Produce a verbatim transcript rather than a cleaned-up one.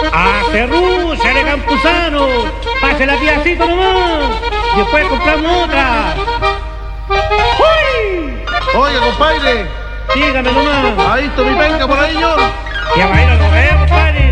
¡A Cerrucha de Campuzano! ¡Pase la piacito nomás! Y después compramos otra. ¡Uy! Oiga, compadre. Dígame nomás. ¿Ha visto mi penca por ahí, señor? Ya va a ir a correr, compadre.